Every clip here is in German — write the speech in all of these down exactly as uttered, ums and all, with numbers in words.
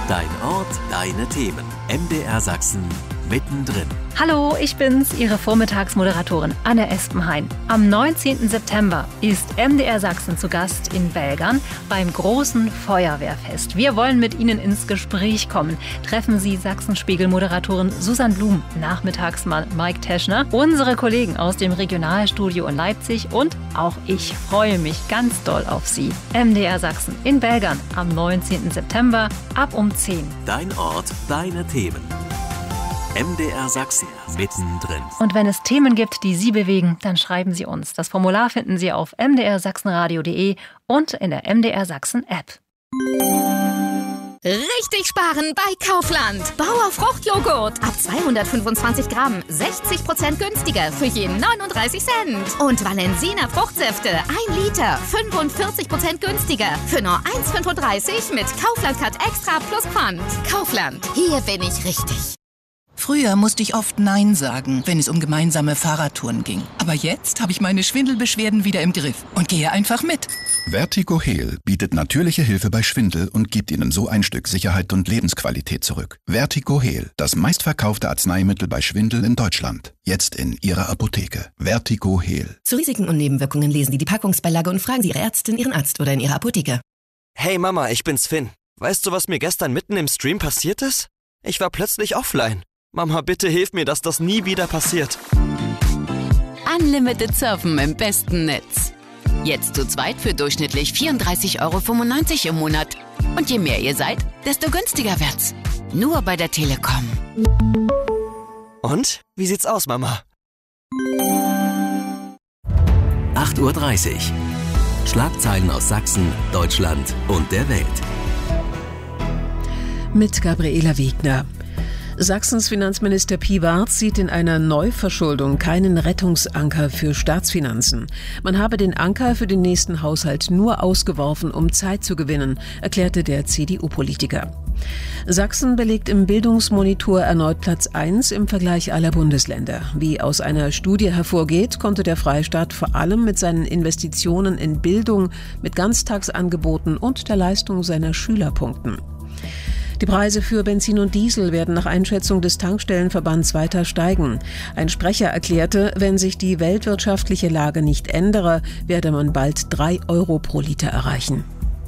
Dein Ort, deine Themen. M D R Sachsen mittendrin. Hallo, ich bin's, Ihre Vormittagsmoderatorin Anne Espenhain. Am neunzehnten September ist M D R Sachsen zu Gast in Belgern beim großen Feuerwehrfest. Wir wollen mit Ihnen ins Gespräch kommen. Treffen Sie Sachsenspiegel-Moderatorin Susanne Blum, Nachmittagsmann Mike Teschner, unsere Kollegen aus dem Regionalstudio in Leipzig und auch ich freue mich ganz doll auf Sie. M D R Sachsen in Belgern am neunzehnten September ab um zehn. Dein Ort, deine Themen. M D R Sachsen mittendrin. Und wenn es Themen gibt, die Sie bewegen, dann schreiben Sie uns. Das Formular finden Sie auf m d r sachsenradio punkt d e und in der M D R Sachsen App. Richtig sparen bei Kaufland. Bauer Fruchtjoghurt ab zweihundertfünfundzwanzig Gramm, sechzig Prozent günstiger für je neununddreißig Cent. Und Valensina Fruchtsäfte ein Liter, fünfundvierzig Prozent günstiger für nur eins Komma fünfunddreißig mit Kaufland Cut Extra plus Pfand. Kaufland, hier bin ich richtig. Früher musste ich oft Nein sagen, wenn es um gemeinsame Fahrradtouren ging. Aber jetzt habe ich meine Schwindelbeschwerden wieder im Griff und gehe einfach mit. Vertigo-Heal bietet natürliche Hilfe bei Schwindel und gibt Ihnen so ein Stück Sicherheit und Lebensqualität zurück. Vertigo-Heal, das meistverkaufte Arzneimittel bei Schwindel in Deutschland. Jetzt in Ihrer Apotheke. Vertigo-Heal. Zu Risiken und Nebenwirkungen lesen Sie die Packungsbeilage und fragen Sie Ihre Ärztin, Ihren Arzt oder in Ihrer Apotheke. Hey Mama, ich bin's Finn. Weißt du, was mir gestern mitten im Stream passiert ist? Ich war plötzlich offline. Mama, bitte hilf mir, dass das nie wieder passiert. Unlimited Surfen im besten Netz. Jetzt zu zweit für durchschnittlich vierunddreißig Euro fünfundneunzig im Monat. Und je mehr ihr seid, desto günstiger wird's. Nur bei der Telekom. Und? Wie sieht's aus, Mama? acht Uhr dreißig. Schlagzeilen aus Sachsen, Deutschland und der Welt. Mit Gabriela Wegner. Sachsens Finanzminister Piwarz sieht in einer Neuverschuldung keinen Rettungsanker für Staatsfinanzen. Man habe den Anker für den nächsten Haushalt nur ausgeworfen, um Zeit zu gewinnen, erklärte der C D U-Politiker. Sachsen belegt im Bildungsmonitor erneut Platz eins im Vergleich aller Bundesländer. Wie aus einer Studie hervorgeht, konnte der Freistaat vor allem mit seinen Investitionen in Bildung, mit Ganztagsangeboten und der Leistung seiner Schüler punkten. Die Preise für Benzin und Diesel werden nach Einschätzung des Tankstellenverbands weiter steigen. Ein Sprecher erklärte, wenn sich die weltwirtschaftliche Lage nicht ändere, werde man bald drei Euro pro Liter erreichen.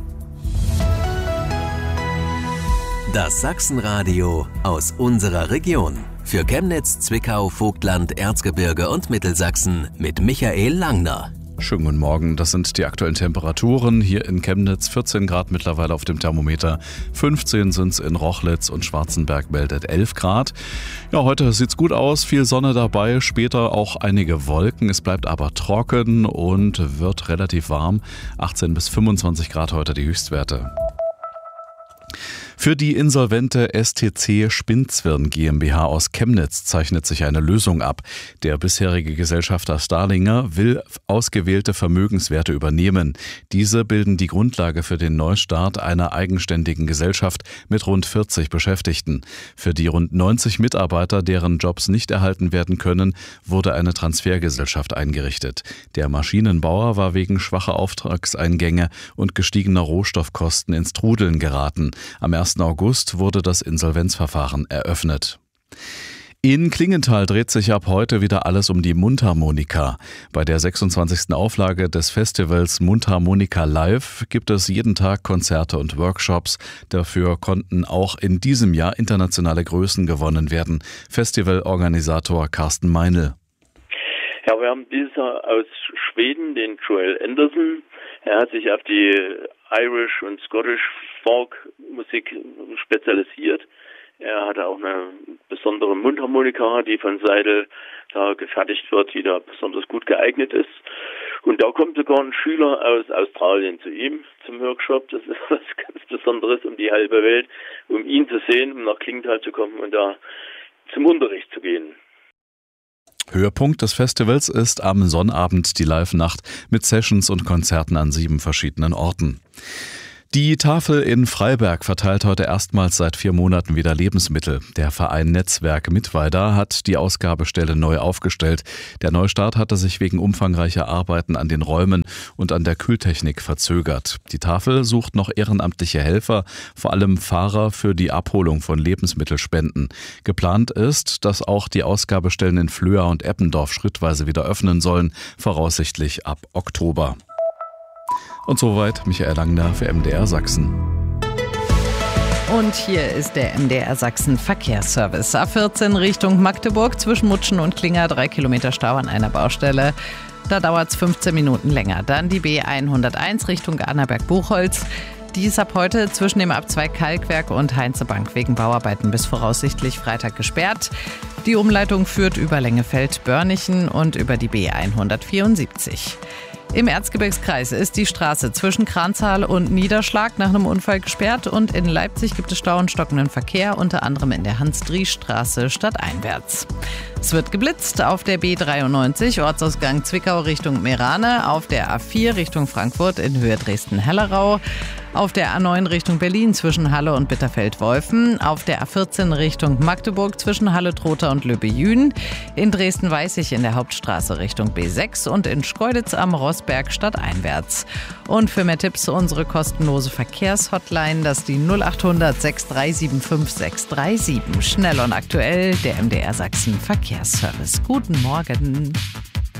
Das Sachsenradio aus unserer Region. Für Chemnitz, Zwickau, Vogtland, Erzgebirge und Mittelsachsen mit Michael Langner. Schönen guten Morgen, das sind die aktuellen Temperaturen. Hier in Chemnitz vierzehn Grad mittlerweile auf dem Thermometer, fünfzehn sind es in Rochlitz und Schwarzenberg meldet elf Grad. Ja, heute sieht's gut aus, viel Sonne dabei, später auch einige Wolken. Es bleibt aber trocken und wird relativ warm, achtzehn bis fünfundzwanzig Grad heute die Höchstwerte. Für die insolvente S T C Spinzwirn GmbH aus Chemnitz zeichnet sich eine Lösung ab. Der bisherige Gesellschafter Starlinger will ausgewählte Vermögenswerte übernehmen. Diese bilden die Grundlage für den Neustart einer eigenständigen Gesellschaft mit rund vierzig Beschäftigten. Für die rund neunzig Mitarbeiter, deren Jobs nicht erhalten werden können, wurde eine Transfergesellschaft eingerichtet. Der Maschinenbauer war wegen schwacher Auftragseingänge und gestiegener Rohstoffkosten ins Trudeln geraten. Am ersten August wurde das Insolvenzverfahren eröffnet. In Klingenthal dreht sich ab heute wieder alles um die Mundharmonika. Bei der sechsundzwanzigsten Auflage des Festivals Mundharmonika Live gibt es jeden Tag Konzerte und Workshops. Dafür konnten auch in diesem Jahr internationale Größen gewonnen werden. Festivalorganisator Carsten Meinl. Ja, wir haben dieses Jahr aus Schweden den Joel Anderson. Er hat sich auf die Irish und Scottish Folk Musik spezialisiert. Er hatte auch eine besondere Mundharmonika, die von Seidel da gefertigt wird, die da besonders gut geeignet ist. Und da kommt sogar ein Schüler aus Australien zu ihm zum Workshop. Das ist was ganz Besonderes um die halbe Welt, um ihn zu sehen, um nach Klingenthal zu kommen und da zum Unterricht zu gehen. Höhepunkt des Festivals ist am Sonnabend die Live-Nacht mit Sessions und Konzerten an sieben verschiedenen Orten. Die Tafel in Freiberg verteilt heute erstmals seit vier Monaten wieder Lebensmittel. Der Verein Netzwerk Mittweida hat die Ausgabestelle neu aufgestellt. Der Neustart hatte sich wegen umfangreicher Arbeiten an den Räumen und an der Kühltechnik verzögert. Die Tafel sucht noch ehrenamtliche Helfer, vor allem Fahrer für die Abholung von Lebensmittelspenden. Geplant ist, dass auch die Ausgabestellen in Flöa und Eppendorf schrittweise wieder öffnen sollen, voraussichtlich ab Oktober. Und soweit Michael Langner für M D R Sachsen. Und hier ist der M D R Sachsen Verkehrsservice. A vierzehn Richtung Magdeburg zwischen Mutschen und Klinger, drei Kilometer Stau an einer Baustelle. Da dauert es fünfzehn Minuten länger. Dann die B hunderteins Richtung Annaberg-Buchholz. Die ist ab heute zwischen dem Abzweig Kalkwerk und Heinzebank wegen Bauarbeiten bis voraussichtlich Freitag gesperrt. Die Umleitung führt über Lengefeld-Börnichen und über die B hundertvierundsiebzig. Im Erzgebirgskreis ist die Straße zwischen Kranzahl und Niederschlag nach einem Unfall gesperrt und in Leipzig gibt es Stau und stockenden Verkehr, unter anderem in der Hans-Dries-Straße stadteinwärts. Es wird geblitzt auf der B dreiundneunzig, Ortsausgang Zwickau Richtung Meerane, auf der A vier Richtung Frankfurt in Höhe Dresden-Hellerau, auf der A neun Richtung Berlin zwischen Halle und Bitterfeld-Wolfen, auf der A vierzehn Richtung Magdeburg zwischen Halle-Trotha und Löbejün, in Dresden-Weißig in der Hauptstraße Richtung B sechs und in Schkeuditz am Rossberg stadteinwärts. Und für mehr Tipps unsere kostenlose Verkehrshotline, das ist die null achthundert sechs drei sieben fünf sechs drei sieben. Schnell und aktuell, der M D R Sachsen Verkehrsservice. Guten Morgen.